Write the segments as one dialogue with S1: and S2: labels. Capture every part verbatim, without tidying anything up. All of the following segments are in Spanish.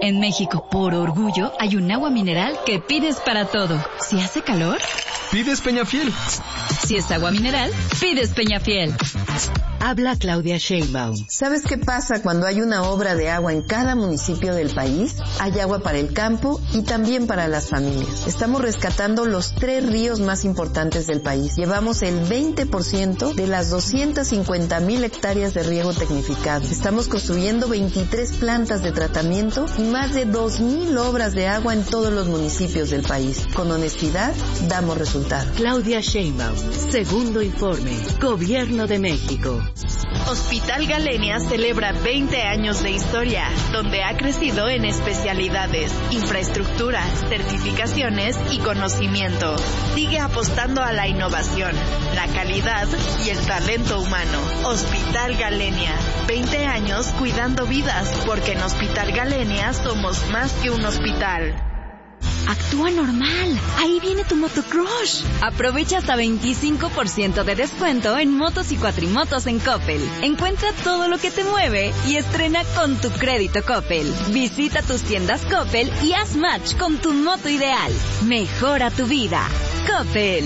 S1: En México, por orgullo, hay un agua mineral que pides para todo. Si hace calor,
S2: pides Peñafiel.
S1: Si es agua mineral, pides Peñafiel.
S3: Habla Claudia Sheinbaum.
S4: ¿Sabes qué pasa cuando hay una obra de agua en cada municipio del país? Hay agua para el campo y también para las familias. Estamos rescatando los tres ríos más importantes del país. Llevamos el veinte por ciento de las doscientas cincuenta mil hectáreas de riego tecnificado. Estamos construyendo veintitrés plantas de tratamiento y más de dos mil obras de agua en todos los municipios del país. Con honestidad, damos resultados.
S3: Claudia Sheinbaum, segundo informe, Gobierno de México.
S5: Hospital Galenia celebra veinte años de historia, donde ha crecido en especialidades, infraestructura, certificaciones y conocimiento. Sigue apostando a la innovación, la calidad y el talento humano. Hospital Galenia, veinte años cuidando vidas, porque en Hospital Galenia somos más que un hospital.
S1: Actúa normal. Ahí viene tu motocrush. Aprovecha hasta veinticinco por ciento de descuento en motos y cuatrimotos en Coppel. Encuentra todo lo que te mueve y estrena con tu crédito Coppel. Visita tus tiendas Coppel y haz match con tu moto ideal. Mejora tu vida. Coppel.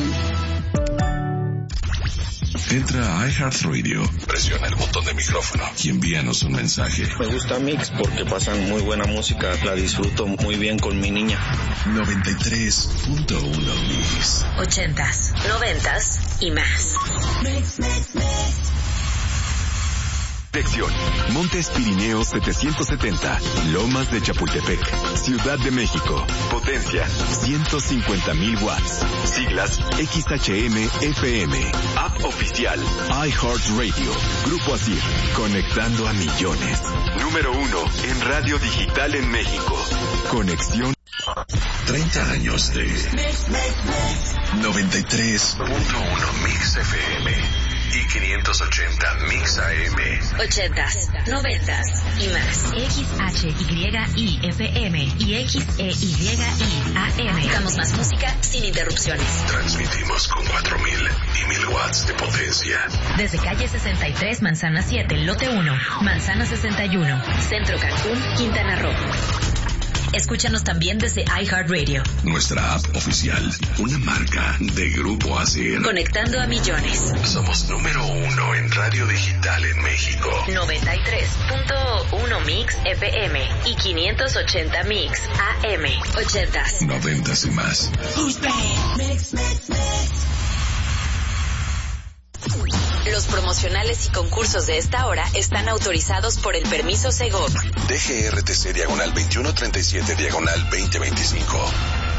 S6: Entra a iHeartRadio, presiona el botón de micrófono y envíanos un mensaje.
S7: Me gusta Mix porque pasan muy buena música, la disfruto muy bien con mi niña.
S6: noventa y tres punto uno Mix.
S8: Ochentas, noventas y más. Mix, mix, mix.
S9: Dirección: Montes Pirineos setecientos setenta, Lomas de Chapultepec, Ciudad de México. Potencia ciento cincuenta mil watts. Siglas X H M F M. App oficial iHeartRadio. Grupo Asir, conectando a millones. Número uno en radio digital en México. Conexión.
S6: treinta años de noventa y tres punto uno Mix F M y quinientos ochenta Mix A M.
S8: Ochentas, noventas y más. X H Y I F M y X E Y I A M. Damos más música sin interrupciones.
S6: Transmitimos con cuatro mil y mil watts de potencia.
S8: Desde calle sesenta y tres, Manzana siete, lote uno, Manzana sesenta y uno, Centro Cancún, Quintana Roo. Escúchanos también desde iHeartRadio.
S6: Nuestra app oficial, una marca de Grupo Asir.
S8: Conectando a millones.
S6: Somos número uno en radio digital en México.
S8: noventa y tres punto uno Mix F M y quinientos ochenta Mix A M. Ochentas.
S6: Noventas y más.
S8: Mix, mix, mix. Los promocionales y concursos de esta hora están autorizados por el permiso Segov.
S6: D G R T C diagonal veintiuno treinta y siete diagonal veinte veinticinco.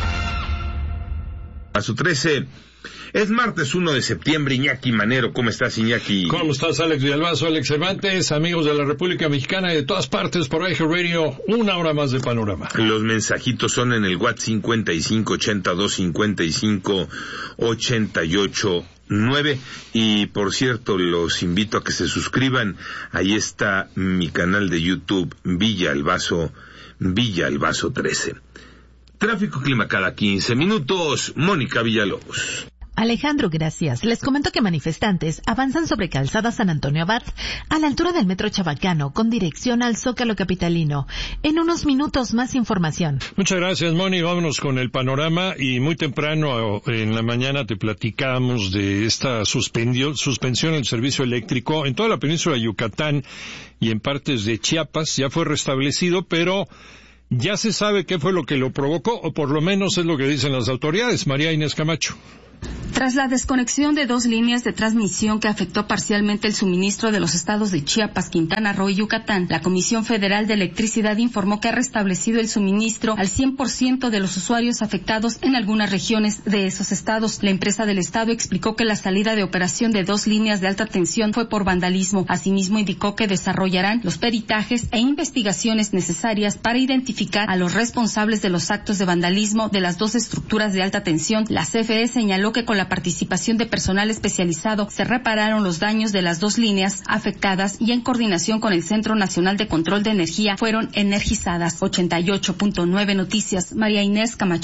S10: A su trece. Es martes uno de septiembre. Iñaki Manero, ¿cómo estás, Iñaki?
S11: ¿Cómo estás, Alex Villalbazo, Alex Cervantes, amigos de la República Mexicana y de todas partes por iHeartRadio? Una hora más de panorama.
S10: Los mensajitos son en el WhatsApp cincuenta y cinco ochenta y dos cincuenta y cinco ochenta y ocho nueve. Y por cierto, los invito a que se suscriban. Ahí está mi canal de YouTube, Villa Albazo, Villa Albazo trece. Tráfico clima cada quince minutos. Mónica Villalobos.
S12: Alejandro, gracias. Les comento que manifestantes avanzan sobre Calzada San Antonio Abad, a la altura del Metro Chabacano, con dirección al Zócalo capitalino. En unos minutos, más información.
S11: Muchas gracias, Moni. Vámonos con el panorama. Y muy temprano en la mañana te platicamos de esta suspendió, suspensión del servicio eléctrico en toda la península de Yucatán y en partes de Chiapas. Ya fue restablecido, pero ya se sabe qué fue lo que lo provocó, o por lo menos es lo que dicen las autoridades. María Inés Camacho.
S13: Tras la desconexión de dos líneas de transmisión que afectó parcialmente el suministro de los estados de Chiapas, Quintana Roo y Yucatán, la Comisión Federal de Electricidad informó que ha restablecido el suministro al cien por ciento de los usuarios afectados en algunas regiones de esos estados. La empresa del estado explicó que la salida de operación de dos líneas de alta tensión fue por vandalismo. Asimismo, indicó que desarrollarán los peritajes e investigaciones necesarias para identificar a los responsables de los actos de vandalismo de las dos estructuras de alta tensión. La C F E señaló que con la participación de personal especializado se repararon los daños de las dos líneas afectadas y en coordinación con el Centro Nacional de Control de Energía fueron energizadas. ochenta y ocho punto nueve Noticias, María Inés Camacho Romero.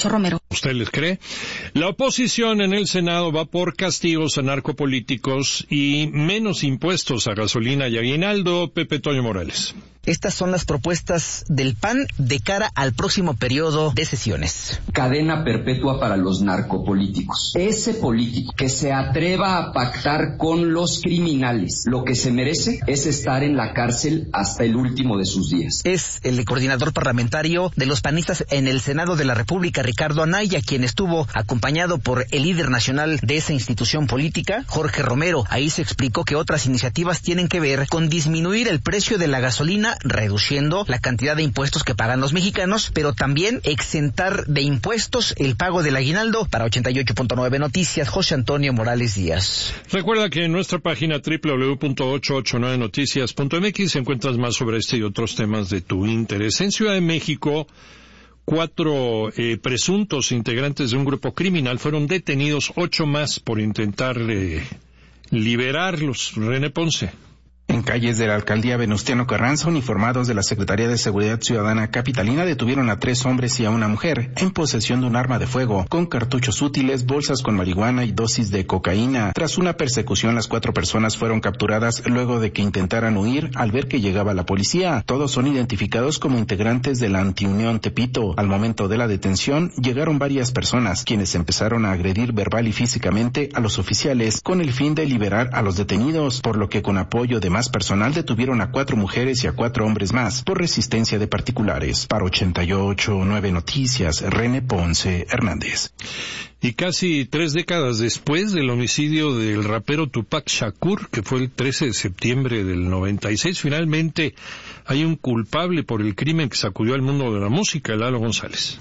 S11: ¿Usted les cree? La oposición en el Senado va por castigos a narcopolíticos y menos impuestos a gasolina y aguinaldo. Pepe Toño Morales.
S2: Estas son las propuestas del P A N de cara al próximo periodo de sesiones.
S14: Cadena perpetua para los narcopolíticos. Ese político que se atreva a pactar con los criminales, lo que se merece es estar en la cárcel hasta el último de sus días.
S2: Es el coordinador parlamentario de los panistas en el Senado de la República, Ricardo Anaya, quien estuvo acompañado por el líder nacional de esa institución política, Jorge Romero. Ahí se explicó que otras iniciativas tienen que ver con disminuir el precio de la gasolina, reduciendo la cantidad de impuestos que pagan los mexicanos, pero también exentar de impuestos el pago del aguinaldo. Para ochenta y ocho punto nueve Noticias, José Antonio Morales Díaz.
S11: Recuerda que en nuestra página doble u doble u doble u punto ochocientos ochenta y nueve noticias punto m x encuentras más sobre este y otros temas de tu interés. En Ciudad de México, cuatro eh, presuntos integrantes de un grupo criminal fueron detenidos, ocho más por intentar eh, liberarlos. René Ponce.
S15: En calles de la alcaldía Venustiano Carranza, uniformados de la Secretaría de Seguridad Ciudadana capitalina detuvieron a tres hombres y a una mujer en posesión de un arma de fuego, con cartuchos útiles, bolsas con marihuana y dosis de cocaína. Tras una persecución, las cuatro personas fueron capturadas luego de que intentaran huir al ver que llegaba la policía. Todos son identificados como integrantes de la Antiunión Tepito. Al momento de la detención, llegaron varias personas, quienes empezaron a agredir verbal y físicamente a los oficiales con el fin de liberar a los detenidos, por lo que con apoyo de más personal detuvieron a cuatro mujeres y a cuatro hombres más por resistencia de particulares. Para ochenta y ocho punto nueve Noticias, René Ponce Hernández.
S11: Y casi tres décadas después del homicidio del rapero Tupac Shakur, que fue el trece de septiembre del noventa y seis, finalmente hay un culpable por el crimen que sacudió al mundo de la música, Lalo González.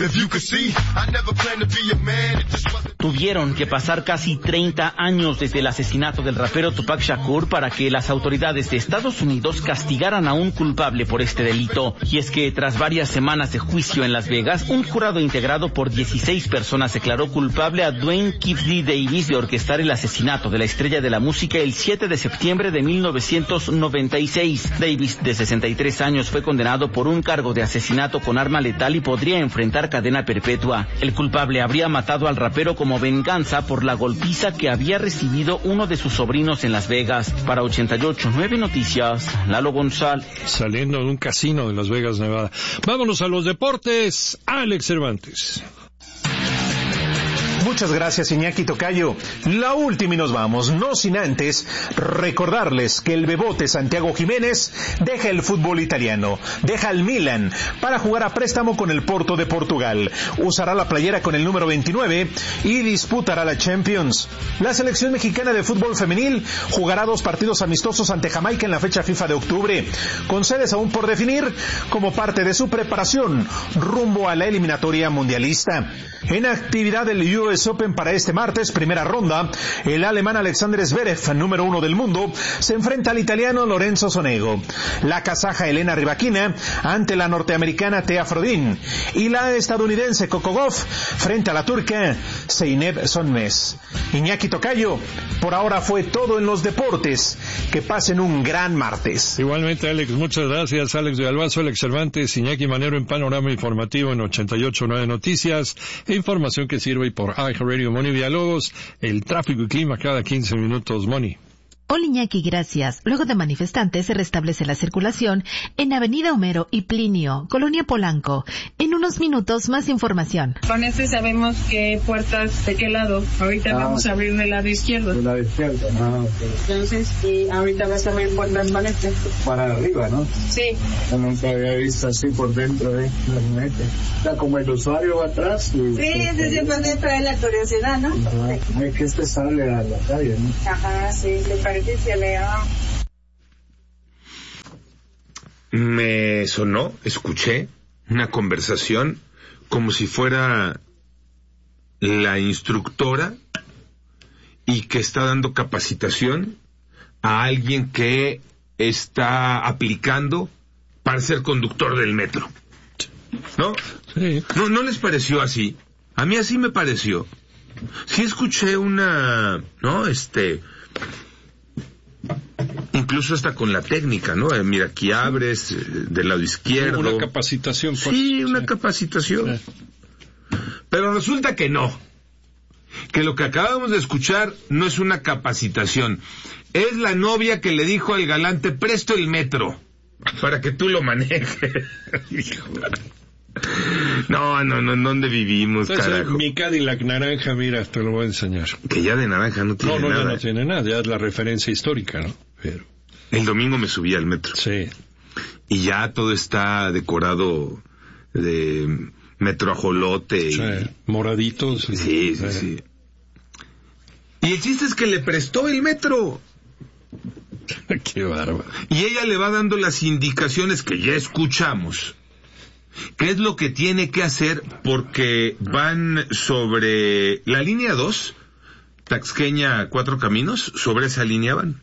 S16: Tuvieron que pasar casi treinta años desde el asesinato del rapero Tupac Shakur para que las autoridades de Estados Unidos castigaran a un culpable por este delito. Y es que tras varias semanas de juicio en Las Vegas, un jurado integrado por dieciséis personas declaró culpable a Dwayne Kifley Davis de orquestar el asesinato de la estrella de la música el siete de septiembre de mil novecientos noventa y seis. Davis, de sesenta y tres años, fue condenado por un cargo de asesinato con arma letal y podría enfrentar cadena perpetua. El culpable habría matado al rapero como venganza por la golpiza que había recibido uno de sus sobrinos en Las Vegas. Para ochenta y ocho punto nueve Noticias, Lalo González.
S11: Saliendo de un casino de Las Vegas, Nevada. Vámonos a los deportes. Alex Cervantes.
S17: Muchas gracias, Iñaki Tocayo. La última y nos vamos, no sin antes recordarles que el bebote Santiago Jiménez deja el fútbol italiano, deja el Milan para jugar a préstamo con el Porto de Portugal. Usará la playera con el número veintinueve y disputará la Champions. La selección mexicana de fútbol femenil jugará dos partidos amistosos ante Jamaica en la fecha FIFA de octubre, con sedes aún por definir como parte de su preparación rumbo a la eliminatoria mundialista. En actividad del U S Open para este martes, primera ronda, el alemán Alexander Zverev, número uno del mundo, se enfrenta al italiano Lorenzo Sonego, la kazaja Elena Rybakina ante la norteamericana Thea Frodin y la estadounidense Coco Gauff frente a la turca Zeynep Sonmez. Iñaki Tocayo, por ahora fue todo en los deportes. Que pasen un gran martes.
S11: Igualmente, Alex, muchas gracias. Alex de Albazo, Alex Cervantes, Iñaki Manero en Panorama Informativo en ochenta y ocho punto nueve Noticias. Información que sirve por iHeartRadio. Moni Villalobos, el tráfico y clima cada quince minutos. Moni.
S12: Hola, Iñaki, gracias. Luego de manifestantes se restablece la circulación en Avenida Homero y Plinio, Colonia Polanco. En unos minutos, más información.
S18: Con este sabemos qué puertas de qué lado. Ahorita ah, vamos a abrir del lado izquierdo.
S19: Del lado izquierdo, ah, okay.
S18: Entonces, y ahorita vas a abrir puertas para este.
S19: Para arriba, ¿no?
S18: Sí.
S19: Yo nunca había visto así por dentro de la mete. O sea, como el usuario va atrás. Y,
S18: sí, desde siempre dentro de la curiosidad, ¿no?
S19: Ajá. Sí. Es que este sale a la calle, ¿no?
S18: Ajá, sí, le parece.
S10: Me sonó, escuché una conversación como si fuera la instructora y que está dando capacitación a alguien que está aplicando para ser conductor del metro. ¿No?
S11: Sí.
S10: ¿No, no les pareció así? A mí así me pareció. Sí escuché una, ¿no? Este... Incluso hasta con la técnica, ¿no? Eh, mira, aquí abres, eh, del lado izquierdo.
S11: Una capacitación. Pues.
S10: Sí, una sí. capacitación. Sí. Pero Pero resulta que no. Que lo que acabamos de escuchar no es una capacitación. Es la novia que le dijo al galán, te presto el metro para que tú lo manejes. No, no, no, ¿en dónde vivimos,
S11: Entonces,
S10: carajo?
S11: Mi Cadillac naranja, mira, te lo voy a enseñar.
S10: Que ya de naranja no tiene
S11: no, no,
S10: nada.
S11: No, no tiene nada, ya es la referencia histórica, ¿no? Pero...
S10: El domingo me subí al metro.
S11: Sí.
S10: Y ya todo está decorado de metro ajolote.
S11: Sí,
S10: y...
S11: moraditos.
S10: Sí, sí, sí, sí. Y el chiste es que le prestó el metro.
S11: Qué bárbaro.
S10: Y ella le va dando las indicaciones que ya escuchamos. ¿Qué es lo que tiene que hacer? Porque van sobre la línea dos, Taxqueña Cuatro Caminos, sobre esa línea van.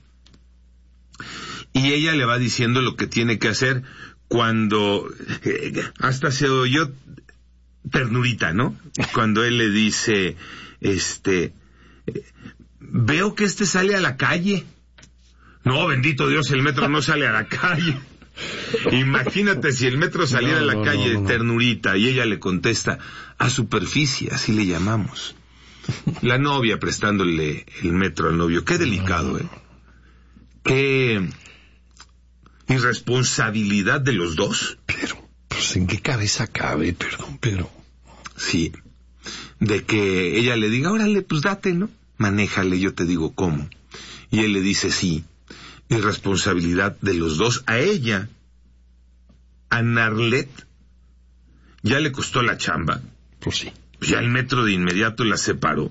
S10: Y ella le va diciendo lo que tiene que hacer cuando... Eh, hasta se oyó ternurita, ¿no? Cuando él le dice, este... Eh, veo que este sale a la calle. No, bendito Dios, el metro no sale a la calle. Imagínate si el metro saliera no, a la no, calle no, no, ternurita, y ella le contesta, a superficie, así le llamamos. La novia prestándole el metro al novio. Qué delicado, ¿eh? Qué irresponsabilidad de los dos.
S11: Pero, pues, ¿en qué cabeza cabe? Perdón, pero...
S10: Sí, de que ella le diga, órale, pues date, ¿no? Manéjale, yo te digo cómo. Y él le dice, sí, irresponsabilidad de los dos. A ella, a Narlet, ya le costó la chamba.
S11: Pues sí.
S10: Ya el metro de inmediato la separó.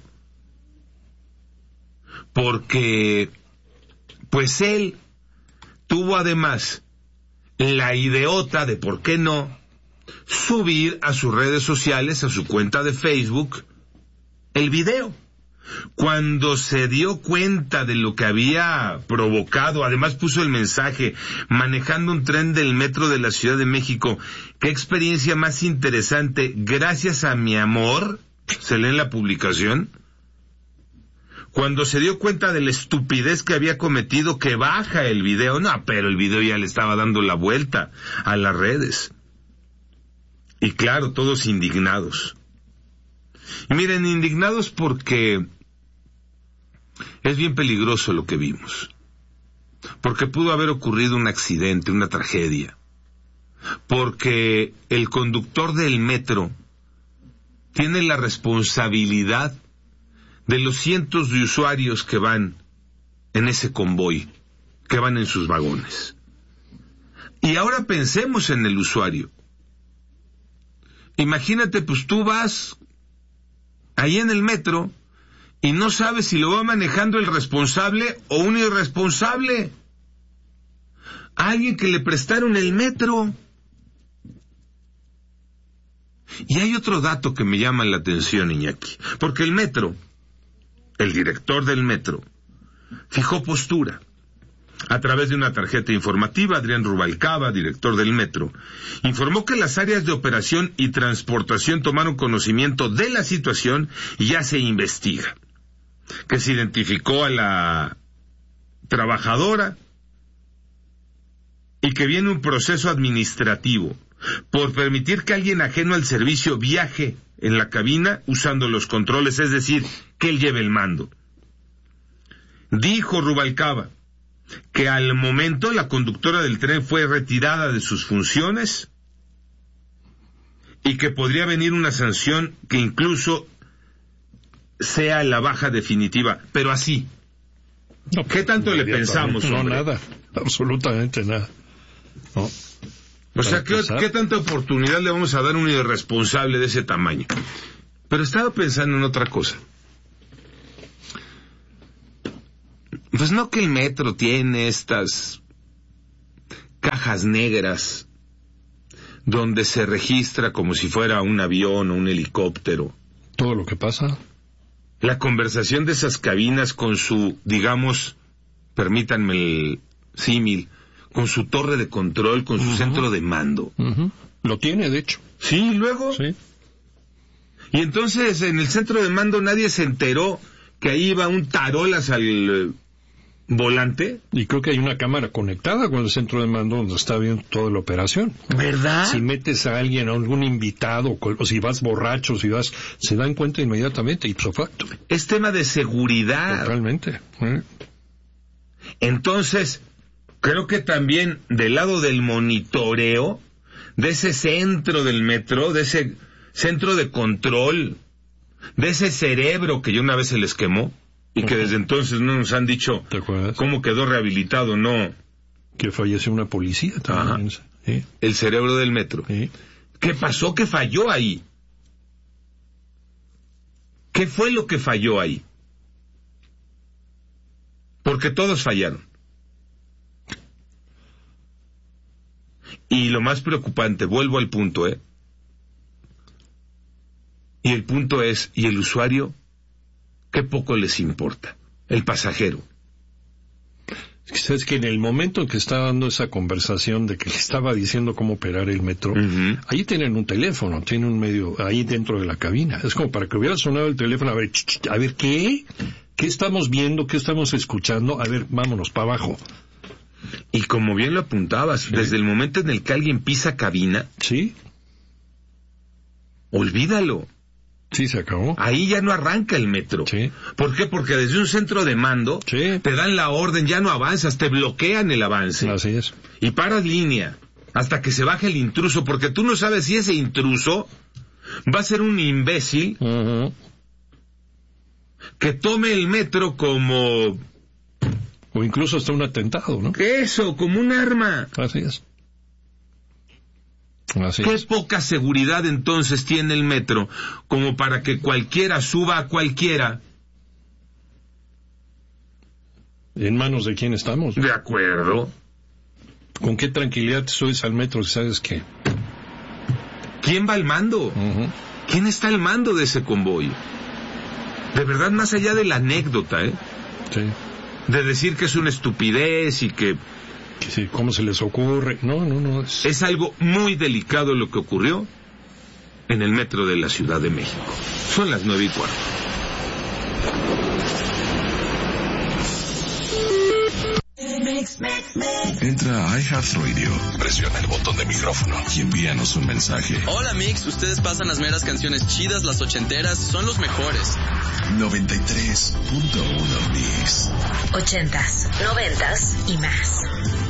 S10: Porque, pues él tuvo además la idiota de, ¿por qué no?, subir a sus redes sociales, a su cuenta de Facebook, el video. Cuando se dio cuenta de lo que había provocado, además puso el mensaje, manejando un tren del metro de la Ciudad de México, qué experiencia más interesante, gracias a mi amor, se lee en la publicación. Cuando se dio cuenta de la estupidez que había cometido, que baja el video, no, pero el video ya le estaba dando la vuelta a las redes. Y claro, todos indignados. Y miren, indignados porque es bien peligroso lo que vimos. Porque pudo haber ocurrido un accidente, una tragedia. Porque el conductor del metro tiene la responsabilidad de los cientos de usuarios que van en ese convoy, que van en sus vagones. Y ahora pensemos en el usuario. Imagínate, pues tú vas ahí en el metro y no sabes si lo va manejando el responsable o un irresponsable. Alguien que le prestaron el metro. Y hay otro dato que me llama la atención, Iñaki, porque el metro, el director del metro, fijó postura. A través de una tarjeta informativa, Adrián Rubalcaba, director del metro, informó que las áreas de operación y transportación tomaron conocimiento de la situación y ya se investiga. Que se identificó a la trabajadora y que viene un proceso administrativo por permitir que alguien ajeno al servicio viaje en la cabina usando los controles, es decir, que él lleve el mando. Dijo Rubalcaba que al momento la conductora del tren fue retirada de sus funciones y que podría venir una sanción que incluso sea la baja definitiva, pero así.
S11: No,
S10: ¿Qué tanto le pensamos,
S11: no,
S10: hombre?
S11: Nada, absolutamente nada. No.
S10: O sea, ¿qué, ¿qué tanta oportunidad le vamos a dar a un irresponsable de ese tamaño? Pero estaba pensando en otra cosa. Pues no que el metro tiene estas cajas negras donde se registra como si fuera un avión o un helicóptero.
S11: Todo lo que pasa.
S10: La conversación de esas cabinas con su, digamos, permítanme el símil, con su torre de control, con su uh-huh. centro de mando.
S11: Uh-huh. Lo tiene, de hecho.
S10: Sí, luego.
S11: Sí.
S10: Y entonces en el centro de mando nadie se enteró que ahí iba un tarolas al volante.
S11: Y creo que hay una cámara conectada con el centro de mando donde está viendo toda la operación.
S10: ¿Verdad?
S11: Si metes a alguien, a algún invitado, o si vas borracho, si vas, se dan cuenta inmediatamente, ipso facto.
S10: Es tema de seguridad.
S11: Totalmente. ¿Eh?
S10: Entonces, creo que también del lado del monitoreo, de ese centro del metro, de ese centro de control, de ese cerebro que ya una vez se les quemó, y que desde entonces no nos han dicho cómo quedó rehabilitado, no.
S11: Que falleció una policía también. ¿Sí?
S10: El cerebro del metro.
S11: ¿Sí?
S10: ¿Qué pasó? ¿Qué falló ahí? ¿Qué fue lo que falló ahí? Porque todos fallaron. Y lo más preocupante, vuelvo al punto, ¿eh? Y el punto es, ¿y el usuario? Qué poco les importa, el pasajero.
S11: Es que en el momento en que estaba dando esa conversación de que le estaba diciendo cómo operar el metro, uh-huh. ahí tienen un teléfono, tienen un medio, ahí dentro de la cabina. Es como para que hubiera sonado el teléfono, a ver, ch, ch, a ver, ¿qué? ¿Qué estamos viendo? ¿Qué estamos escuchando? A ver, vámonos, para abajo.
S10: Y como bien lo apuntabas, sí. desde el momento en el que alguien pisa cabina,
S11: sí,
S10: olvídalo.
S11: Sí, se acabó.
S10: Ahí ya no arranca el metro.
S11: Sí.
S10: ¿Por qué? Porque desde un centro de mando
S11: sí.
S10: te dan la orden, ya no avanzas, te bloquean el avance.
S11: Así es.
S10: Y paras línea hasta que se baje el intruso, porque tú no sabes si ese intruso va a ser un imbécil
S11: uh-huh.
S10: que tome el metro como...
S11: O incluso hasta un atentado, ¿no?
S10: ¿Qué eso? Como un arma.
S11: Así es. Así
S10: Qué
S11: es.
S10: poca seguridad entonces tiene el metro como para que cualquiera suba a cualquiera.
S11: ¿En manos de quién estamos?
S10: De acuerdo.
S11: ¿Con qué tranquilidad te subes al metro si sabes que?
S10: ¿Quién va al mando?
S11: Uh-huh.
S10: ¿Quién está al mando de ese convoy? De verdad, más allá de la anécdota, ¿eh?
S11: Sí.
S10: De decir que es una estupidez y que...
S11: Sí, ¿cómo se les ocurre? No, no, no. Es...
S10: es algo muy delicado lo que ocurrió en el metro de la Ciudad de México. Son las nueve y cuarto.
S6: Entra a iHeartRadio, presiona el botón de micrófono y envíanos un mensaje.
S20: Hola Mix, ustedes pasan las meras canciones chidas, las ochenteras, son los mejores.
S6: noventa y tres punto uno Mix.
S8: Ochentas, noventas y más.